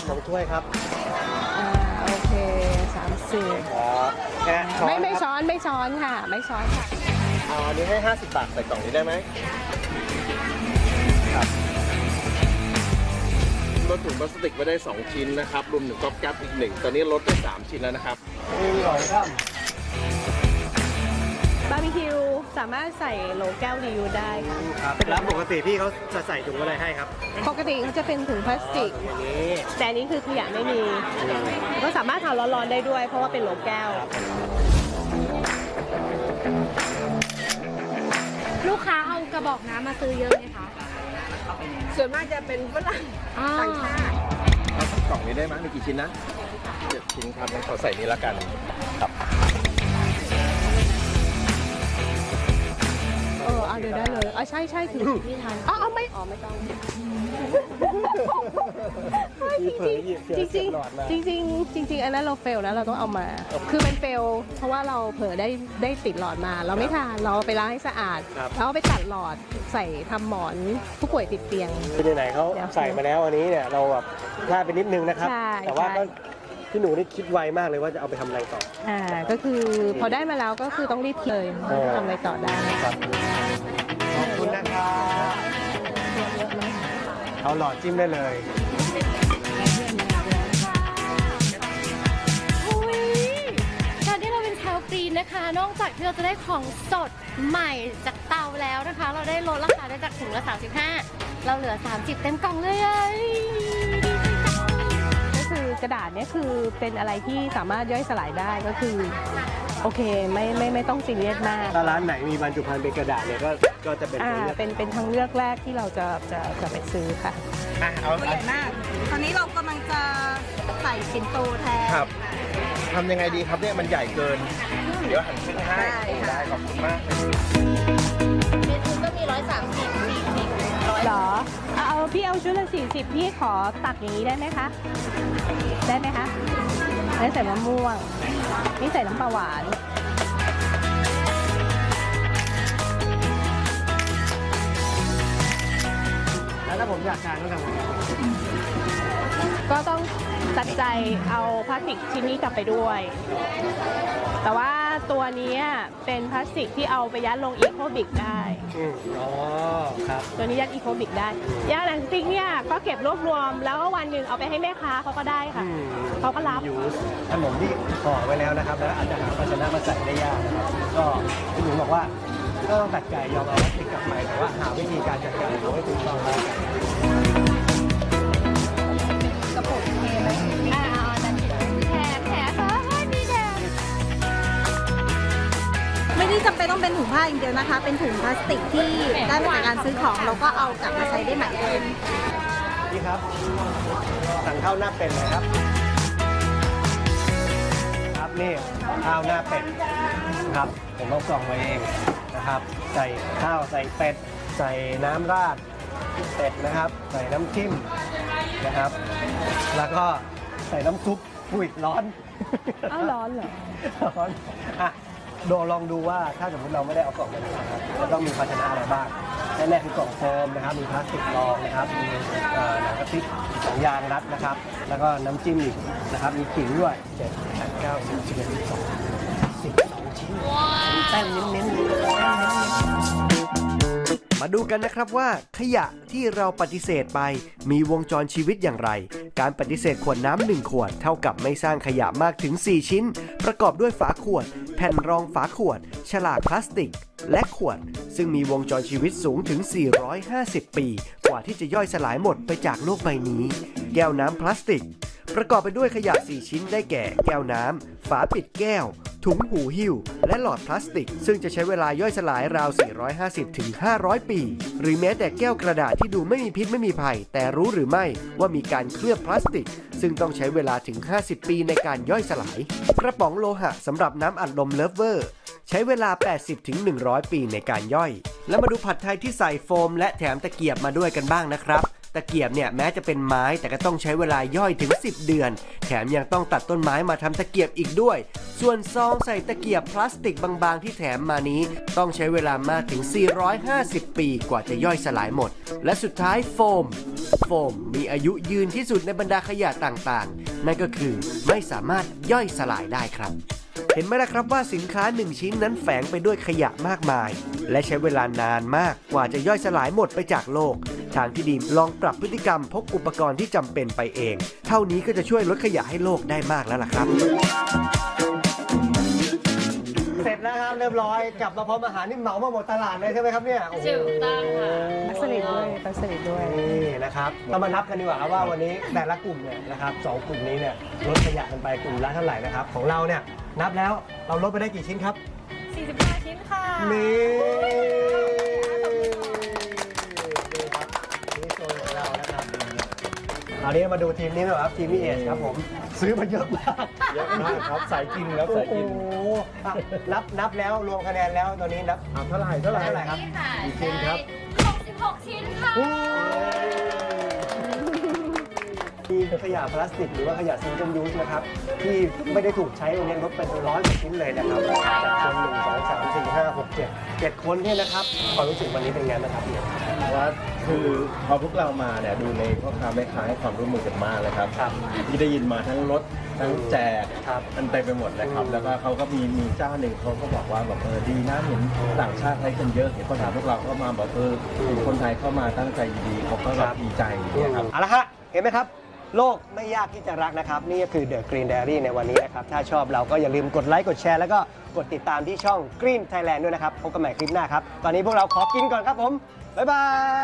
2 ถ้วยครับโอเค30 แค่ช้อนไม่ช้อนค่ะไม่ช้อนค่ะอันนี้ให้50 บาทใส่กล่องนี้ได้ไหมครับลดถุงพลาสติกไว้ได้2 ชิ้นนะครับรวมถึงก๊อบแก๊บอีก1ตอนนี้ลดได้3 ชิ้นแล้วนะครับอร่อยครับบาร์บีคิวสามารถใส่โหลแก้วรีวิวได้ค่ะครับแล้วปกติพี่เขาจะใส่ถุงอะไรให้ครับปกติเขาจะเป็นถุงพลาสติกแต่อันนี้คือขยะไม่มีก็สามารถทานร้อนๆได้ด้วยเพราะว่าเป็นโหลแก้วลูกค้าเอากระบอกน้ำมาซื้อเยอะไหมคะส่วนมากจะเป็นฝรั่งต่างชาติเอากล่องนี้ได้ไหมมีกี่ชิ้นนะ7 ชิ้นครับงั้นขอใส่นี้ละกันครับเอาเดี๋ยวได้เลยใช่ถือนี่ทานไม่ต้องจริงอันนั้นเราเฟลนะเราต้องเอามาคือมันเฟลเพราะว่าเราเผลอได้ติดหลอดมาเราไม่ทานเราไปล้างให้สะอาดแล้วไปตัดหลอดใส่ทำหมอนผู้ป่วยติดเตียงไหนเขาใส่มาแล้วอันนี้เนี่ยเราแบบพลาดไปนิดนึงนะครับแต่ว่าพี่หนูนี่คิดไวมากเลยว่าจะเอาไปทำอะไรต่อก็คือพอได้มาแล้วก็คือต้องรีบเลยทำอะไรต่อได้ครับขอบคุณนะครับเอาหลอดจิ้มได้เลยการที่เราเป็นชาวกรีนนะคะนอกจากที่เราจะได้ของสดใหม่จากเตาแล้วนะคะเราได้ลดราคาได้จากถุงละ35เราเหลือ30เต็มกล่องเลยคือกระดาษเนี่ยคือเป็นอะไรที่สามารถย่อยสลายได้ก็คือโอเคไม่ต้องซีเรียสมากถ้าร้านไหนมีบรรจุภัณฑ์เป็นกระดาษเนี่ยก็จะเป็นทางเลือกแรกที่เราจะไปซื้อค่ะเอาใหญ่มากตอนนี้เรากำลังจะใส่ปิ่นโตแทนครับทำยังไงดีครับเนี่ยมันใหญ่เกินเดี๋ยวหั่นครึ่งให้ได้ขอบคุณมากเมนูก็มี130 หรอพี่เอาชุดละ40พี่ขอตักอย่างนี้ได้ไหมคะแล้วใส่มะม่วงนี่ใส่น้ำปลาหวานแล้วถ้าผมอยากทานต้องทำยังไงก็ต้องตัดใจเอาพลาสติกชิ้นนี้กลับไปด้วยแต่ว่าตัวนี้เป็นพลาสติกที่เอาไปยัดลงอีโคบิกได้ครับตัวนี้ยัดอีโคบิกได้ยัดหนังสติ๊กเนี่ยก็เก็บรวบรวมแล้วก็วันหนึ่งเอาไปให้แม่ค้าเขาก็ได้ค่ะเขาก็รับขนมที่ห่อไว้แล้วนะครับแล้วอาจจะหาภาชนะมาใส่ได้ยากนะครับก็พี่หนูบอกว่าก็ต้องตัดใจยอมเอาพลาสติกกลับไปแต่ว่าหาวิธีการจัดการเอาไว้ถูกต้องแล้วกระปุกเทไหมแถไม่ได้จำเป็นต้องเป็นถุงผ้าอย่างเดียวนะคะเป็นถุงพลาสติกที่ได้มาจากการซื้อของเราก็เอากลับมาใช้ได้ใหม่เลยนี่ครับสั่งข้าวหน้าเป็ดเลยครับนี่ข้าวหน้าเป็ดครับผมเอากล่องมาเองนะครับใส่ข้าวใส่เป็ดใส่น้ำราดเป็ดนะครับใส่น้ำจิ้มนะครับแล้วก็ใส่น้ำซุปร้อนร้อนเหรอร้อนลองดูว่าถ้าสมมติเราไม่ได้เอากล่องมานะครับจะต้องมีภาชนะอะไรบ้างแรกคือกล่องโฟมนะครับมีพลาสติกรองนะครับมีหนังกระติก2 ยางรัดนะครับแล้วก็น้ำจิ้มอีกนะครับมีขิงด้วย7 8 9 10 11 12ชิ้นแป้งเน้นมาดูกันนะครับว่าขยะที่เราปฏิเสธไปมีวงจรชีวิตอย่างไรการปฏิเสธขวดน้ำ1 ขวดเท่ากับไม่สร้างขยะมากถึง4 ชิ้นประกอบด้วยฝาขวดแผ่นรองฝาขวดฉลากพลาสติกและขวดซึ่งมีวงจรชีวิตสูงถึง450 ปีกว่าที่จะย่อยสลายหมดไปจากโลกใบนี้แก้วน้ำพลาสติกประกอบไปด้วยขยะ4 ชิ้นได้แก่แก้วน้ำฝาปิดแก้วถุงหูหิ้วและหลอดพลาสติกซึ่งจะใช้เวลาย่อยสลายราว450 ถึง 500 ปีหรือแม้แต่แก้วกระดาษที่ดูไม่มีพิษไม่มีภัยแต่รู้หรือไม่ว่ามีการเคลือบพลาสติกซึ่งต้องใช้เวลาถึง50 ปีในการย่อยสลายกระป๋องโลหะสำหรับน้ำอัดลมเลิฟเวอร์ใช้เวลา80 ถึง 100 ปีในการย่อยและมาดูผัดไทยที่ใส่โฟมและแถมตะเกียบมาด้วยกันบ้างนะครับตะเกียบเนี่ยแม้จะเป็นไม้แต่ก็ต้องใช้เวลาย่อยถึง10 เดือนแถมยังต้องตัดต้นไม้มาทำตะเกียบอีกด้วยส่วนซองใส่ตะเกียบพลาสติกบางๆที่แถมมานี้ต้องใช้เวลามากถึง450 ปีกว่าจะย่อยสลายหมดและสุดท้ายโฟมมีอายุยืนที่สุดในบรรดาขยะต่างๆนั่นก็คือไม่สามารถย่อยสลายได้ครับเห็นไหมล่ะครับว่าสินค้า1ชิ้นนั้นแฝงไปด้วยขยะมากมายและใช้เวลานานมากกว่าจะย่อยสลายหมดไปจากโลกทางที่ดีลองปรับพฤติกรรมพกอุปกรณ์ที่จำเป็นไปเองเท่านี้ก็จะช่วยลดขยะให้โลกได้มากแล้วล่ะครับเสร็จแล้วครับเรียบร้อยกลับมาพร้อมอาหารนี่เหมามาหมดตลาดเลยใช่ไหมครับเนี่ยถูกต้องค่ะปลาสลิดด้วยปลาสลิดด้วยนี่นะครับเรามานับกันดีกว่าครับว่าวันนี้แต่ละกลุ่มเนี่ยนะครับ2กลุ่มนี้เนี่ยลดขยะกันไปกลุ่มละเท่าไหร่นะครับของเราเนี่ยนับแล้วเราลดไปได้กี่ชิ้นครับ 45 ชิ้นค่ะนี่ครับนี่โซนของเรานะครับคราวนี้มาดูทีมนี้หน่อยครับทีมพี่เอสครับผมซื้อมาเยอะมากครับสายกินครับสายกินโอ้โหนับแล้วรวมคะแนนแล้วตอนนี้นับเท่าไหร่ครับนี่ค่ะกี่ชิ้นครับ 66 ชิ้นค่ะมีขยะพลาสติกหรือว่าขยะซิงเกิลยูสนะครับที่ไม่ได้ถูกใช้วันนี้ลดเป็น100 กว่าชิ้นเลยนะครับจากคน1 2 3 4 5 6 7คนเนี่ยนะครับความรู้สึกวันนี้เป็นไงบ้างครับพี่ว่าคือพอพวกเรามาเนี่ยดูในพ่อค้าแม่ค้าให้ความร่วมมือกันมากเลยครับครับที่ได้ยินมาทั้งรถทั้งแจกครับมันเต็มไปหมดเลยครับแล้วก็เขาก็มีเจ้าหนึ่งเขาก็บอกว่าแบบดีนะเห็นต่างชาติใช้กันเยอะเห็นคนไทยพวกเราเข้ามาแบบคนไทยเข้ามาตั้งใจดีเขาก็แบบดีใจนะครับเอาละฮะเห็นไหมครับโลกไม่ยากที่จะรักนะครับนี่ก็คือ The Green Diary ในวันนี้นะครับถ้าชอบเราก็อย่าลืมกดไลค์กดแชร์แล้วก็กดติดตามที่ช่อง Green Thailand ด้วยนะครับพบกันใหม่คลิปหน้าครับตอนนี้พวกเราขอกินก่อนครับผมบ๊ายบาย